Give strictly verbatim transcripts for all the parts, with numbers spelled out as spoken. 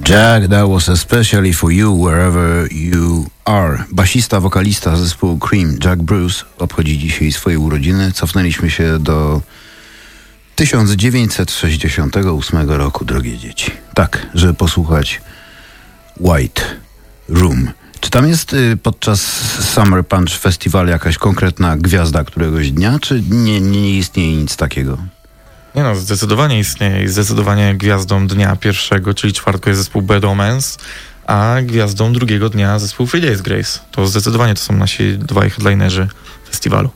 Jack, that was especially for you wherever you are. Basista, wokalista zespołu Cream, Jack Bruce, obchodzi dzisiaj swoje urodziny. Cofnęliśmy się do tysiąc dziewięćset sześćdziesiątego ósmego roku, drogie dzieci. Tak, żeby posłuchać White Room. Czy tam jest y, podczas Summer Punch Festival jakaś konkretna gwiazda któregoś dnia, czy nie, nie istnieje nic takiego? Nie no, zdecydowanie istnieje i zdecydowanie gwiazdą dnia pierwszego, czyli czwartego jest zespół Bad Omens, a gwiazdą drugiego dnia zespół Three Days Grace. To zdecydowanie to są nasi dwaj headlinerzy festiwalu.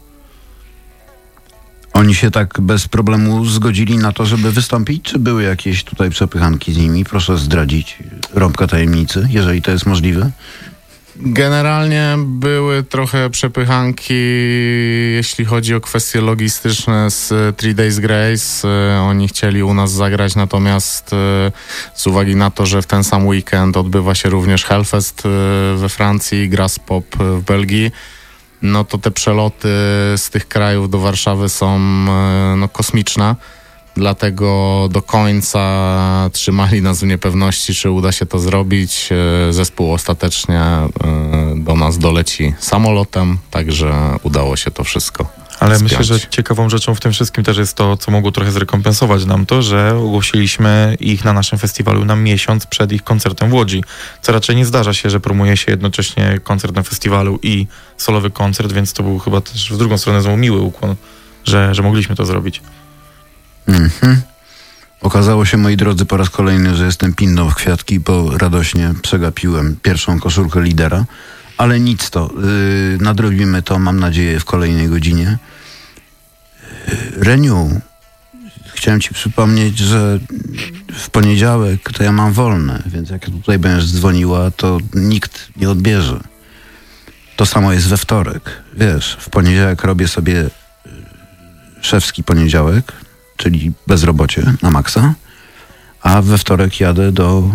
Oni się tak bez problemu zgodzili na to, żeby wystąpić, czy były jakieś tutaj przepychanki z nimi? Proszę zdradzić rąbka tajemnicy, jeżeli to jest możliwe. Generalnie były trochę przepychanki, jeśli chodzi o kwestie logistyczne z Three Days Grace. Oni chcieli u nas zagrać, natomiast z uwagi na to, że w ten sam weekend odbywa się również Hellfest we Francji, Graspop w Belgii, no to te przeloty z tych krajów do Warszawy są no, kosmiczne. Dlatego do końca trzymali nas w niepewności, czy uda się to zrobić. Zespół ostatecznie do nas doleci samolotem, także udało się to wszystko Ale spiąć. myślę, że ciekawą rzeczą w tym wszystkim też jest to, co mogło trochę zrekompensować nam to, że ogłosiliśmy ich na naszym festiwalu na miesiąc przed ich koncertem w Łodzi. Co raczej nie zdarza się, że promuje się jednocześnie koncert na festiwalu i solowy koncert, więc to był chyba też w drugą stronę znowu miły ukłon, że, że mogliśmy to zrobić. Mhm. Okazało się, moi drodzy, po raz kolejny, że jestem pinną w kwiatki, bo radośnie przegapiłem pierwszą koszulkę lidera, ale nic to. Yy, nadrobimy to, mam nadzieję, w kolejnej godzinie. Yy, Reniu, chciałem ci przypomnieć, że w poniedziałek to ja mam wolne, więc jak tutaj będziesz dzwoniła, to nikt nie odbierze. To samo jest we wtorek. Wiesz, w poniedziałek robię sobie szewski poniedziałek, czyli bezrobocie na maksa, a we wtorek jadę do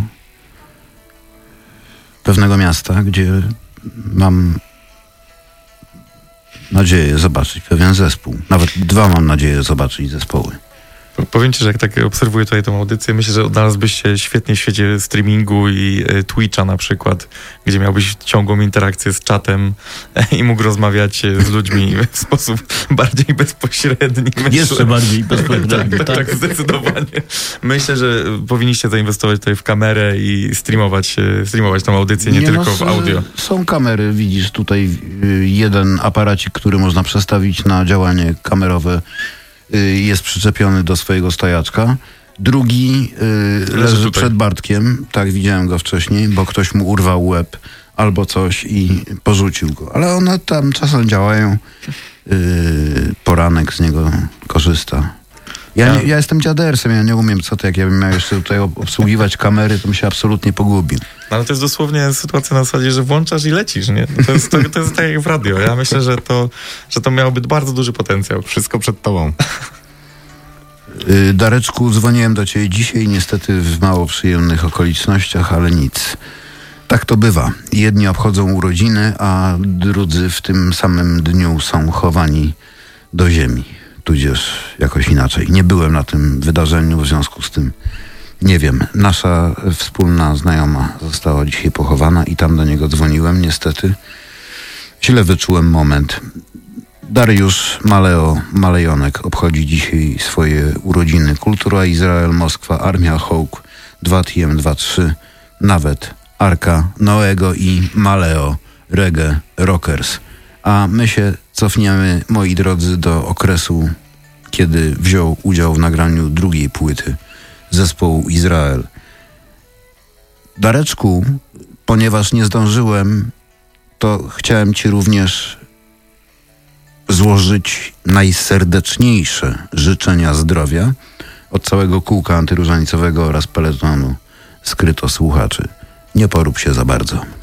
pewnego miasta, gdzie mam nadzieję zobaczyć pewien zespół. Nawet dwa mam nadzieję zobaczyć zespoły. Powiem ci, że jak tak obserwuję tutaj tę audycję, myślę, że odnalazłbyś się świetnie w świecie streamingu i y, Twitcha na przykład, gdzie miałbyś ciągłą interakcję z czatem i mógł rozmawiać z ludźmi w sposób bardziej bezpośredni. Myślę, Jeszcze bardziej bezpośredni. tak, tak, tak, zdecydowanie. Myślę, że powinniście zainwestować tutaj w kamerę i streamować, streamować tą audycję, nie, nie tylko no, w audio. Są kamery, widzisz tutaj jeden aparacik, który można przestawić na działanie kamerowe, jest przyczepiony do swojego stojaczka. Drugi yy, leży, leży przed Bartkiem. Tak, widziałem go wcześniej, bo ktoś mu urwał łeb albo coś i porzucił go. Ale one tam czasem działają. Yy, poranek z niego korzysta. Ja, nie, ja jestem dziadersem, ja nie umiem co to, jak ja bym miał jeszcze tutaj obsługiwać kamery, to bym się absolutnie pogubił. No, ale to jest dosłownie sytuacja na zasadzie, że włączasz i lecisz, nie? To jest, to, to jest tak jak w radio. Ja myślę, że to, że to miałoby bardzo duży potencjał. Wszystko przed tobą. Yy, Dareczku, dzwoniłem do ciebie dzisiaj, niestety w mało przyjemnych okolicznościach, ale nic. Tak to bywa. Jedni obchodzą urodziny, a drudzy w tym samym dniu są chowani do ziemi. Tudzież jakoś inaczej. Nie byłem na tym wydarzeniu, w związku z tym nie wiem. Nasza wspólna znajoma została dzisiaj pochowana i tam do niego dzwoniłem. Niestety źle wyczułem moment. Dariusz Maleo Malejonek obchodzi dzisiaj swoje urodziny. Kultura Izrael, Moskwa, Armia Hołk, dwa T M dwa trzy, nawet Arka Noego i Maleo Reggae Rockers. A my się cofniemy, moi drodzy, do okresu, kiedy wziął udział w nagraniu drugiej płyty zespołu Izrael. Dareczku, ponieważ nie zdążyłem, to chciałem ci również złożyć najserdeczniejsze życzenia zdrowia od całego kółka antyróżanicowego oraz peletonu skryto słuchaczy. Nie porób się za bardzo.